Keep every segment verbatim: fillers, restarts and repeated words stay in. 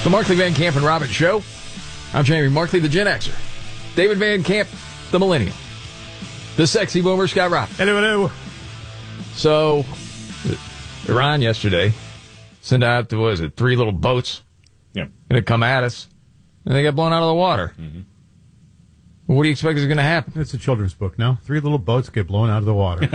The Markley, Van Camp, and Robbins Show. I'm Jamie Markley, the Gen Xer. David Van Camp, the Millennial. The Sexy Boomer, Scott Robbins. Hello, hello. So, Iran yesterday sent out, what was it, three little boats. Yep. Going to come at us. And they got blown out of the water. Mm-hmm. Well, what do you expect is going to happen? It's a children's book, no? Three little boats get blown out of the water.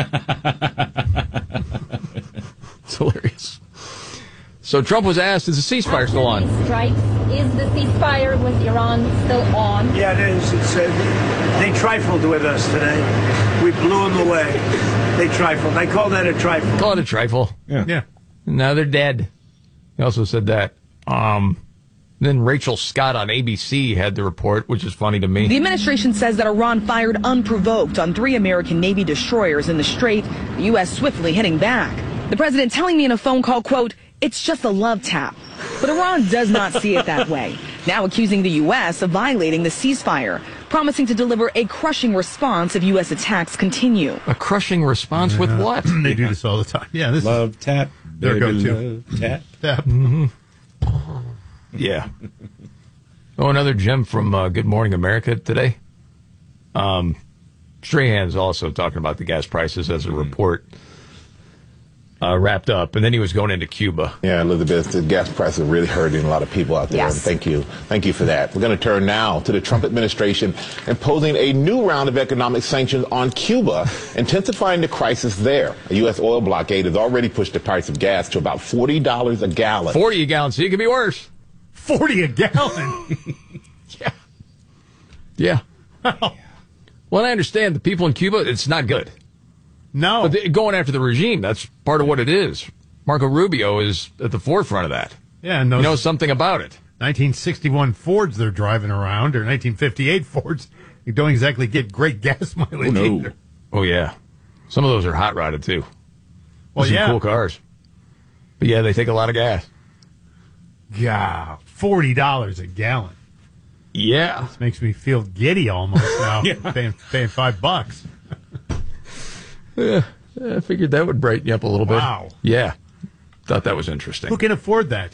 It's hilarious. So Trump was asked, is the ceasefire still on? Strikes. Is the ceasefire with Iran still on? Yeah, it is. It's, uh, they trifled with us today. We blew them away. They trifled. I call that a trifle. Call it a trifle. Yeah. Yeah. Now they're dead. He also said that. Um, then Rachel Scott on A B C had the report, which is funny to me. The administration says that Iran fired unprovoked on three American Navy destroyers in the Strait, the U S swiftly hitting back. The president telling me in a phone call, quote, it's just a love tap. But Iran does not see it that way, now accusing the U S of violating the ceasefire, promising to deliver a crushing response if U S attacks continue. A crushing response with what? They do this all the time. Yeah, this Love tap. Their baby, go-to. love tap. tap. Yeah. Oh, another gem from uh, Good Morning America today. Um, Strahan's also talking about the gas prices as a report uh, wrapped up, and then he was going into Cuba. Yeah, Elizabeth, the gas prices are really hurting a lot of people out there. Yes. And thank you. Thank you for that. We're going to turn now to the Trump administration imposing a new round of economic sanctions on Cuba, intensifying the crisis there. A U S oil blockade has already pushed the price of gas to about forty dollars a gallon. forty a gallon, see, it could be worse. forty a gallon. Yeah. Yeah. Well, I understand the people in Cuba, it's not good. No. But they, going after the regime, that's part of what it is. Marco Rubio is at the forefront of that. Yeah, and those He knows something about it. nineteen sixty-one Fords they're driving around, or nineteen fifty-eight Fords, you don't exactly get great gas mileage Oh, no. either. Oh, yeah. Some of those are hot rodded, too. Well, Some yeah. cool cars. But, yeah, they take a lot of gas. Yeah, forty dollars a gallon. Yeah. This makes me feel giddy almost now, Yeah. paying, paying five bucks. Yeah. I figured that would brighten you up a little bit. Wow. Yeah. Thought that was interesting. Who can afford that?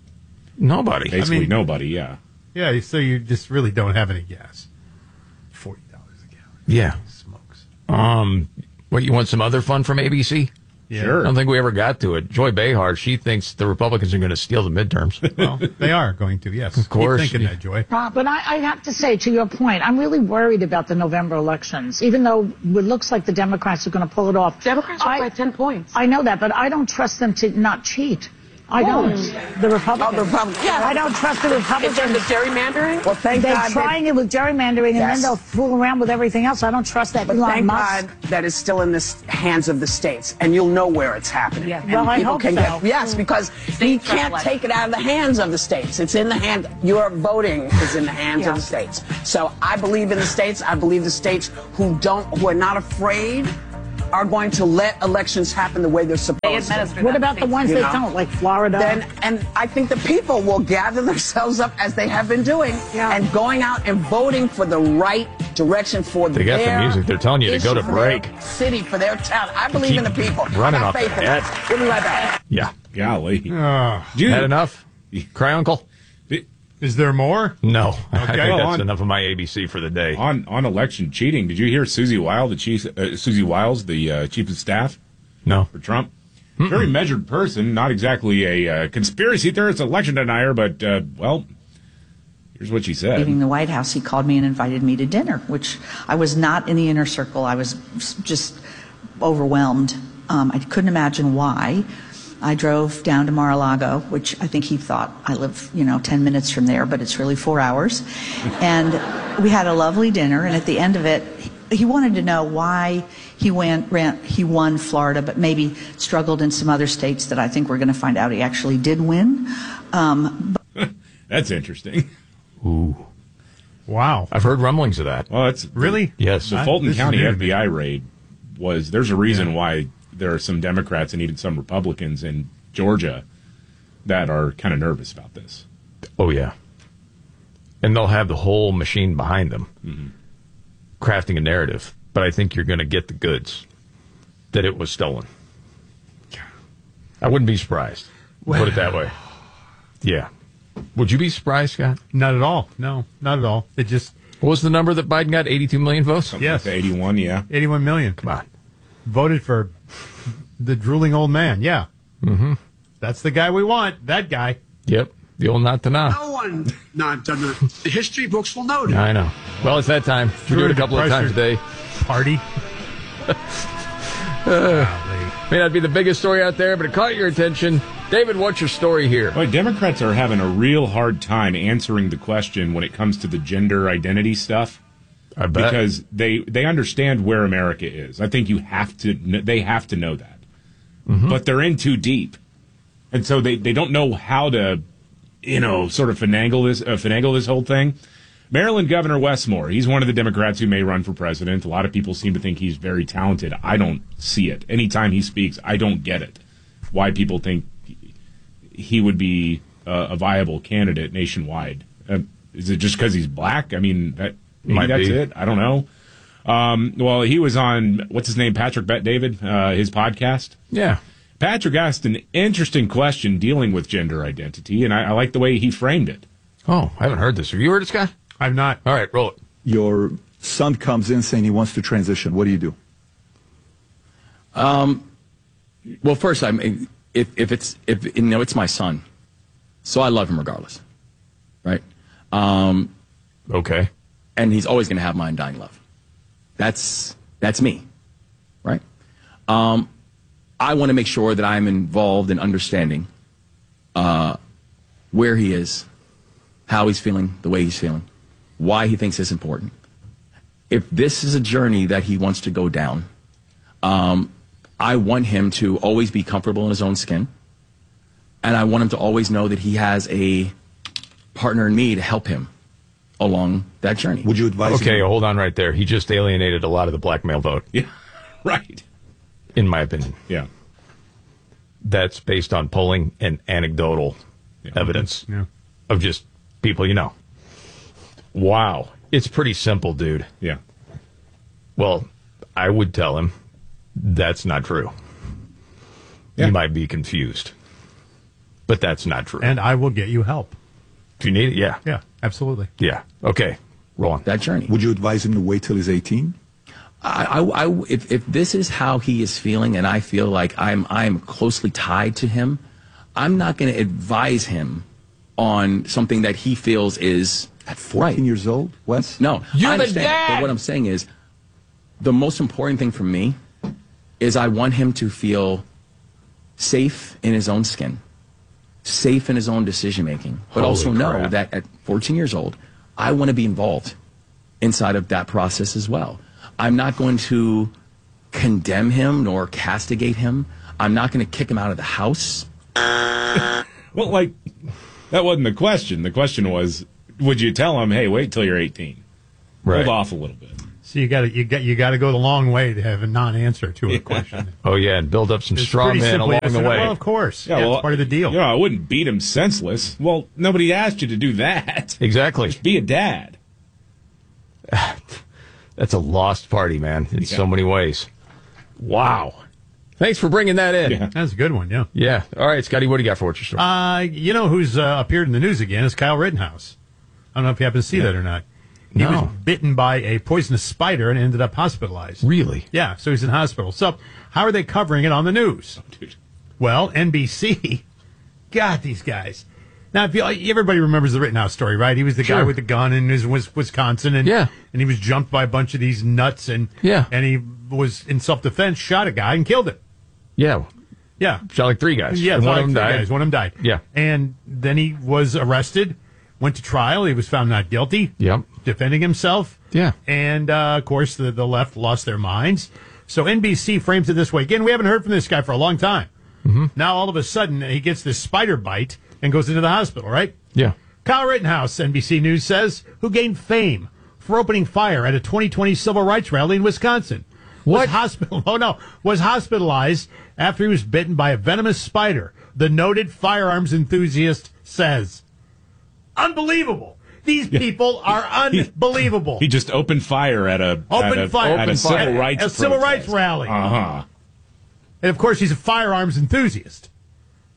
Nobody. Basically I mean- nobody, yeah. Yeah, so you just really don't have any gas. forty dollars a gallon. Yeah. Smokes. Um, what, you want some other fun from A B C? Yeah. I Sure. don't think we ever got to it. Joy Behar, she thinks the Republicans are going to steal the midterms. Well, they are going to, yes. Of course. Keep thinking that, Joy. Uh, But I, I have to say, to your point, I'm really worried about the November elections, even though it looks like the Democrats are going to pull it off. Democrats are I- by ten points. I know that, but I don't trust them to not cheat. I don't. The Republicans. Oh, the Republicans. Yeah, I don't trust the In terms of Republicans. gerrymandering? Well, thank They're God. trying it with gerrymandering, and Yes. then they'll fool around with everything else. I don't trust that But Elon thank Musk. God that it's still in the s- hands of the states, and you'll know where it's happening. Yeah. And Well, I people hope can so. get yes, because we States are can't like- take it out of the hands of the states. It's in the hand. Your voting is in the hands of the states. So I believe in the states. I believe the states who don't, who are not afraid, are going to let elections happen the way they're supposed to. What about the ones You that know? don't, like Florida? Then, and I think the people will gather themselves up as they have been doing, Yeah. and going out and voting for the right direction for They got the their music. They're telling you to go issue, to for their break. city, for their town. I believe Keep in the people. running I off got faith the in head. that. We'll be right back. Yeah. Golly. Uh, Dude, Had enough? Cry uncle? is there more? No. I Okay. think Well, that's on- enough of my A B C for the day. on on election cheating, did you hear Susie Wiles, the chief, uh, Susie Wiles, the uh, chief of staff No. for Trump? Very measured person, not exactly a uh, conspiracy theorist, election denier, but uh, well, here's what she said. Leaving the White House, he called me and invited me to dinner, which I was not in the inner circle. I was just overwhelmed. Um, I couldn't imagine why. I drove down to Mar-a-Lago, which I think he thought I live, you know, ten minutes from there, but it's really four hours. And we had a lovely dinner, and at the end of it, he, he wanted to know why he went, ran, he won Florida, but maybe struggled in some other states that I think we're going to find out he actually did win. Um, That's interesting. Ooh. Wow. I've heard rumblings of that. Well, it's Really? Yes. the I- Fulton this is County new to F B I raid was. There's a reason why there are some Democrats and even some Republicans in Georgia that are kind of nervous about this. Oh, yeah. And they'll have the whole machine behind them, Mm-hmm. crafting a narrative. But I think you're going to get the goods that it was stolen. I wouldn't be surprised. Put it that way. Yeah. Would you be surprised, Scott? Not at all. No, not at all. It just. What was the number that Biden got? eighty-two million votes? Something Yes. like eighty-one, yeah. eighty-one million. Come on. Voted for the drooling old man. Yeah. Mm-hmm. That's the guy we want. That guy. Yep. The old not to know. No one not done that. The history books will note it. I know. Well, it's that time. We do it a couple of times a day. Party. uh, may not be the biggest story out there, but it caught your attention. David, what's your story here? Well, Democrats are having a real hard time answering the question when it comes to the gender identity stuff. I bet. Because they, they understand where America is. I think you have to, they have to know that. Mm-hmm. But they're in too deep. And so they, they don't know how to, you know, sort of finagle this, uh, finagle this whole thing. Maryland Governor Wes Moore, he's one of the Democrats who may run for president. A lot of people seem to think he's very talented. I don't see it. Anytime he speaks, I don't get it. Why people think he would be uh, a viable candidate nationwide. Uh, is it just because he's black? I mean, that maybe Might that's be. it. I don't know. Um, well, he was on, what's his name, Patrick Bet David, uh, his podcast. Yeah. Patrick asked an interesting question dealing with gender identity, and I, I like the way he framed it. Oh, I haven't heard this. Have you heard it, Scott? I've not. All right, roll it. Your son comes in saying he wants to transition. What do you do? Um, well, first, I mean, if if it's if you know it's my son, so I love him regardless, right? Um, okay. And he's always going to have my undying love. That's that's me, right? Um, I want to make sure that I'm involved in understanding uh, where he is, how he's feeling, the way he's feeling, why he thinks it's important. If this is a journey that he wants to go down, um, I want him to always be comfortable in his own skin. And I want him to always know that he has a partner in me to help him along that journey. Would you advise Okay, him? hold on right there. He just alienated a lot of the black male vote. Yeah, right. In my opinion. Yeah. That's based on polling and anecdotal Yeah. evidence Yeah. of just people you know. Wow. It's pretty simple, dude. Yeah. Well, I would tell him that's not true. Yeah. You might be confused. But that's not true. And I will get you help. If you need it, yeah. Yeah, absolutely. Yeah. Okay. Roll on. That journey. Would you advise him to wait till he's eighteen? I, I, I, if, if this is how he is feeling, and I feel like I'm, I'm closely tied to him, I'm not going to advise him on something that he feels is At fourteen right. years old, Wes? No, You're I the understand. dad! But what I'm saying is, the most important thing for me is I want him to feel safe in his own skin, safe in his own decision making, but Holy also know crap. that at fourteen years old, I want to be involved inside of that process as well. I'm not going to condemn him nor castigate him. I'm not going to kick him out of the house. Well, like, that wasn't the question. The question was, would you tell him, hey, wait till you're eighteen? Right. Hold off a little bit. So you got to you got you got to go the long way to have a non-answer to a question. Oh, yeah, and build up some It's straw pretty men simply along yes the or no. way. Well, of course. Yeah, it's part of the deal. You know, I wouldn't beat him senseless. Well, nobody asked you to do that. Exactly. Be a dad. That's a lost party, man, in Yeah. so many ways. Wow. Thanks for bringing that in. Yeah. That's a good one, yeah. Yeah. All right, Scotty, what do you got for what's your story? Uh, you know who's uh, appeared in the news again is Kyle Rittenhouse. I don't know if you happen to see that or not. He No. was bitten by a poisonous spider and ended up hospitalized. Really? Yeah, so he's in hospital. So how are they covering it on the news? Dude. Well, N B C, God, these guys. Now, if you, everybody remembers the Rittenhouse story, right? He was the guy Sure. with the gun in his Wis- Wisconsin, and Yeah. and he was jumped by a bunch of these nuts, and Yeah. and he was in self-defense, shot a guy and killed him. Yeah. Yeah, Shot like three guys. yeah, And one like of them three died. guys. One of them died. Yeah. And then he was arrested, went to trial. He was found not guilty. Yep. Defending himself. Yeah. And, uh, of course, the, the left lost their minds. So N B C frames it this way. Again, we haven't heard from this guy for a long time. Mm-hmm. Now, all of a sudden, he gets this spider bite and goes into the hospital, right? Yeah. Kyle Rittenhouse, N B C News says, who gained fame for opening fire at a twenty twenty civil rights rally in Wisconsin. What? Was hospital? Oh no, was hospitalized after he was bitten by a venomous spider. The noted firearms enthusiast says, "Unbelievable! These people are unbelievable." He just opened fire at a Opened at a, fire at a Opened civil fire. rights a civil rights protest. rally, Uh huh. and of course he's a firearms enthusiast.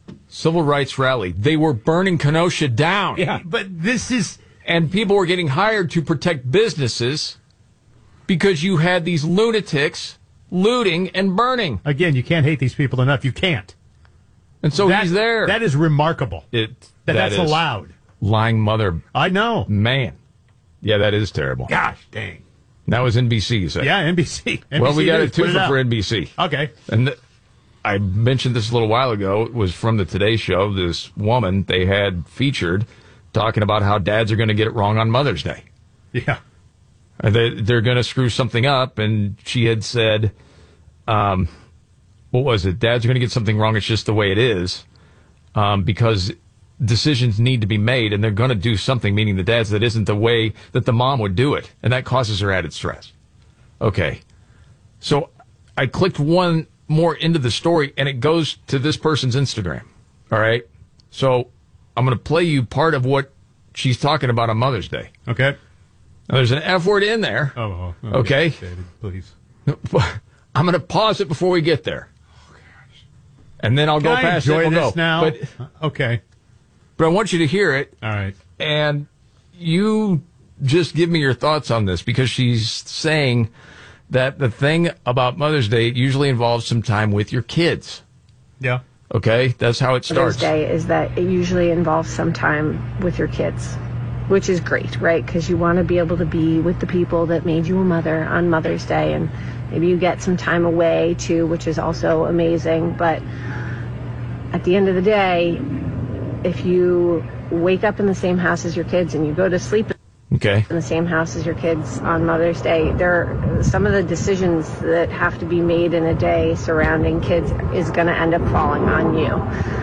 civil rights rally. They were burning Kenosha down. Yeah, but this is... And people were getting hired to protect businesses because you had these lunatics looting and burning. Again, you can't hate these people enough. You can't. And so that, he's there. That is remarkable. It, that, that that's is allowed. Lying mother. I know. Man. Yeah, that is terrible. Gosh, dang. That was N B C, you said? Yeah, N B C. N B C well, we got News, a twofer it for N B C. Okay. And th- I mentioned this a little while ago. It was from the Today Show. This woman they had featured talking about how dads are going to get it wrong on Mother's Day. Yeah. They, they're going to screw something up. And she had said, um, what was it? Dads are going to get something wrong. It's just the way it is. Um, because decisions need to be made, and they're going to do something, meaning the dads, that isn't the way that the mom would do it. And that causes her added stress. Okay. So I clicked one more into the story, and it goes to this person's Instagram. All right? So I'm going to play you part of what she's talking about on Mother's Day. Okay. Now, there's an F word in there. Oh, oh, oh okay. David, please. I'm going to pause it before we get there. Oh, gosh. And then I'll Can go I past enjoy it. We'll this go. now? But, okay. But I want you to hear it. All right. And you just give me your thoughts on this, because she's saying that the thing about Mother's Day usually involves some time with your kids. Yeah. Okay? That's how it starts. Mother's Day is that it usually involves some time with your kids, which is great, right? Because you want to be able to be with the people that made you a mother on Mother's Day, and maybe you get some time away too, which is also amazing. But at the end of the day, if you wake up in the same house as your kids and you go to sleep okay. in the same house as your kids on Mother's Day, there are some of the decisions that have to be made in a day surrounding kids is going to end up falling on you.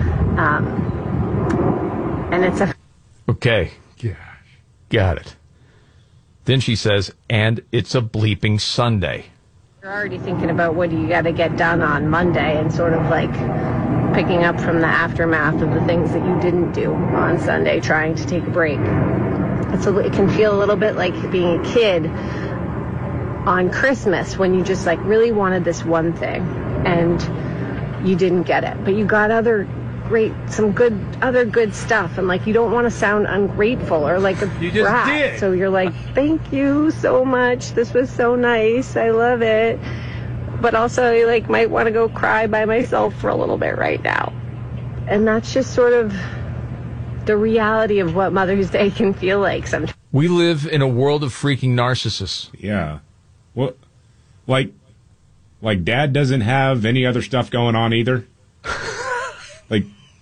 Um, and it's a... Okay. Gosh. Got it. Then she says, and it's a bleeping Sunday. You're already thinking about what do you got to get done on Monday, and sort of like picking up from the aftermath of the things that you didn't do on Sunday, trying to take a break. It's a, it can feel a little bit like being a kid on Christmas when you just like really wanted this one thing and you didn't get it, but you got other great, some good, other good stuff, and like you don't want to sound ungrateful or like a you just brat. did. So you're like, thank you so much. This was so nice. I love it. But also, I like might want to go cry by myself for a little bit right now. And that's just sort of the reality of what Mother's Day can feel like sometimes. We live in a world of freaking narcissists. Yeah. Well, like, like Dad doesn't have any other stuff going on either. Like,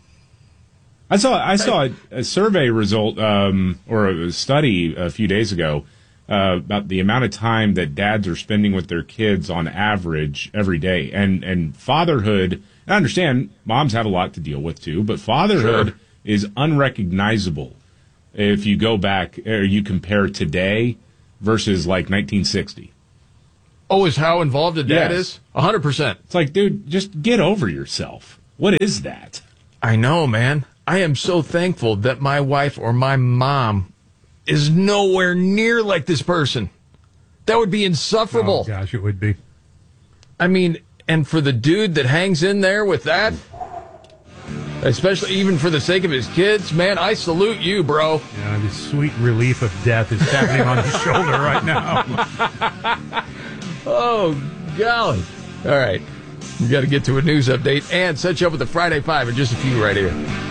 I saw I saw a, a survey result um, or a study a few days ago. Uh, about the amount of time that dads are spending with their kids on average every day. And and fatherhood, I understand moms have a lot to deal with too, but fatherhood sure. is unrecognizable if you go back or you compare today versus like nineteen sixty. Oh, is how involved a dad yes. is? one hundred percent. It's like, dude, just get over yourself. What is that? I know, man. I am so thankful that my wife or my mom is nowhere near like this person. That would be insufferable. Oh, gosh, it would be. I mean, and for the dude that hangs in there with that, especially even for the sake of his kids, man, I salute you, bro. Yeah, the sweet relief of death is happening on his shoulder right now. Oh, golly. All right. We got to get to a news update and set you up with the Friday Five in just a few right here.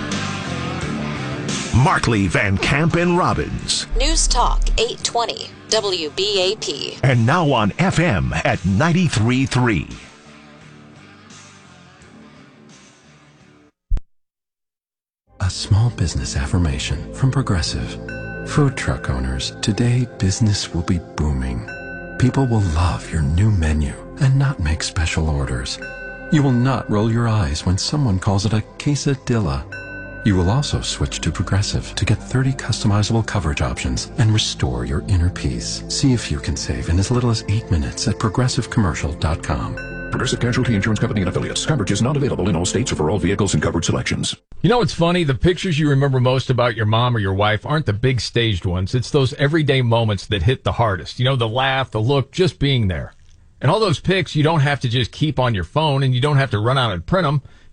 Markley, Van Camp, and Robbins. News Talk eight twenty W B A P. And now on F M at ninety-three point three. A small business affirmation from Progressive. Food truck owners, today business will be booming. People will love your new menu and not make special orders. You will not roll your eyes when someone calls it a quesadilla. You will also switch to Progressive to get thirty customizable coverage options and restore your inner peace. See if you can save in as little as eight minutes at progressive commercial dot com. Progressive Casualty Insurance Company and affiliates. Coverage is not available in all states or for all vehicles and coverage selections. You know what's funny? The pictures you remember most about your mom or your wife aren't the big staged ones. It's those everyday moments that hit the hardest. You know, the laugh, the look, just being there. And all those pics you don't have to just keep on your phone, and you don't have to run out and print them.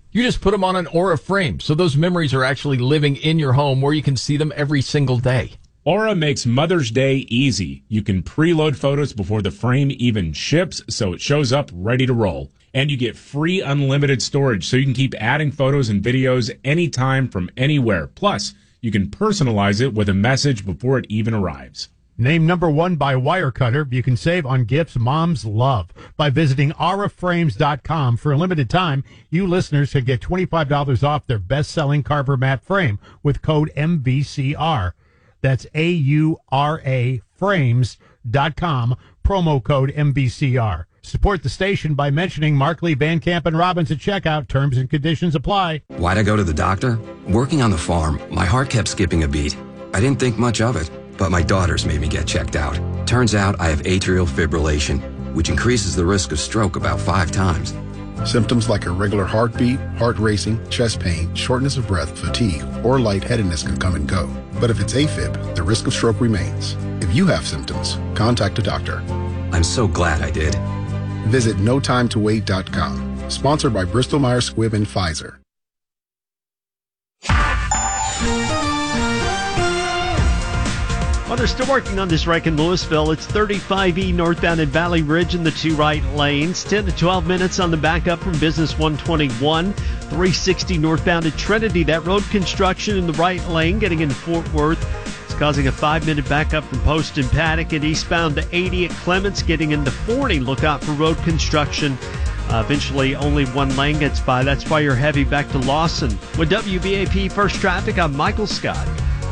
You just put them on an Aura frame, so those memories are actually living in your home where you can see them every single day. Aura makes Mother's Day easy. You can preload photos before the frame even ships, so it shows up ready to roll. And you get free unlimited storage, so you can keep adding photos and videos anytime from anywhere. Plus, you can personalize it with a message before it even arrives. Named number one by Wirecutter, you can save on gifts moms love by visiting aura frames dot com. For a limited time, you listeners can get twenty-five dollars off their best-selling Carver Mat frame with code M V C R. That's A U R A frames dot com, promo code M V C R. Support the station by mentioning Markley, Van Camp, and Robbins at checkout. Terms and conditions apply. Why'd I go to the doctor? Working on the farm, my heart kept skipping a beat. I didn't think much of it, but my daughters made me get checked out. Turns out I have atrial fibrillation, which increases the risk of stroke about five times. Symptoms like irregular heartbeat, heart racing, chest pain, shortness of breath, fatigue, or lightheadedness can come and go. But if it's AFib, the risk of stroke remains. If you have symptoms, contact a doctor. I'm so glad I did. Visit no time to wait dot com. Sponsored by Bristol Myers Squibb and Pfizer. Well, they're still working on this wreck in Louisville. It's thirty-five E northbound at Valley Ridge in the two right lanes. ten to twelve minutes on the backup from Business one twenty-one. three sixty northbound at Trinity. That road construction in the right lane getting into Fort Worth. It's causing a five-minute backup from Post and Paddock, and eastbound to eighty at Clements getting into forty. Look out for road construction. Uh, eventually, only one lane gets by. That's why you're heavy back to Lawson. With W B A P First Traffic, I'm Michael Scott.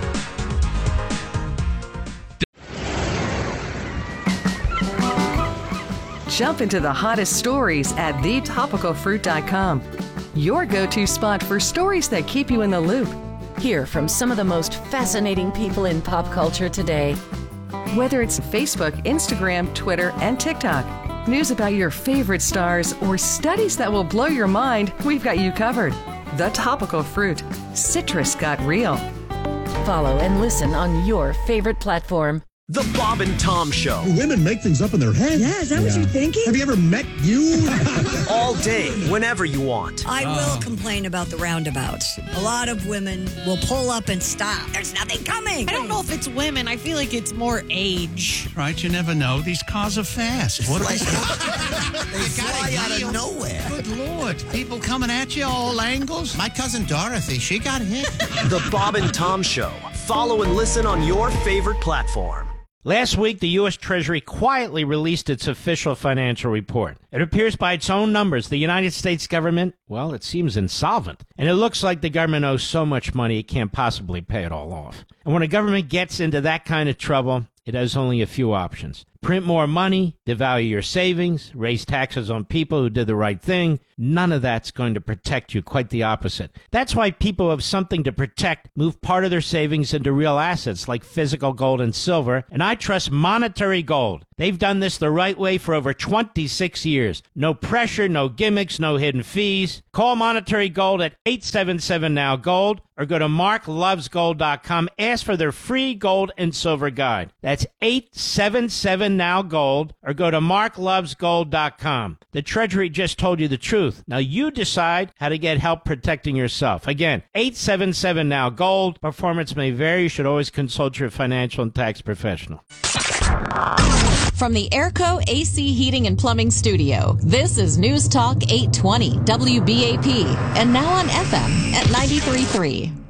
Jump into the hottest stories at the topical fruit dot com. Your go-to spot for stories that keep you in the loop. Hear from some of the most fascinating people in pop culture today. Whether it's Facebook, Instagram, Twitter, and TikTok, news about your favorite stars, or studies that will blow your mind, we've got you covered. The Topical Fruit. Citrus got real. Follow and listen on your favorite platform. The Bob and Tom Show. Women make things up in their head. Yeah, is that yeah. what you're thinking? Have you ever met you? All day, whenever you want. I oh. will complain about the roundabouts. A lot of women will pull up and stop. There's nothing coming. I don't know if it's women. I feel like it's more age. Right, you never know. These cars are fast. What like, they fly out of nowhere. Good Lord. People coming at you all angles. My cousin Dorothy, she got hit. The Bob and Tom Show. Follow and listen on your favorite platform. Last week, the U S Treasury quietly released its official financial report. It appears by its own numbers, the United States government, well, it seems insolvent. And it looks like the government owes so much money it can't possibly pay it all off. And when a government gets into that kind of trouble, it has only a few options. Print more money, devalue your savings, raise taxes on people who did the right thing. None of that's going to protect you, quite the opposite. That's why people who have something to protect move part of their savings into real assets like physical gold and silver, and I trust Monetary Gold. They've done this the right way for over twenty-six years. No pressure, no gimmicks, no hidden fees. Call Monetary Gold at eight seven seven now gold or go to mark loves gold dot com. Ask for their free gold and silver guide. That's eight seven seven now gold or go to mark loves gold dot com. The Treasury just told you the truth. Now you decide how to get help protecting yourself. Again, eight seven seven now gold. Performance may vary. You should always consult your financial and tax professional. From the Airco A C Heating and Plumbing Studio, this is News Talk eight twenty W B A P and now on F M at ninety-three point three.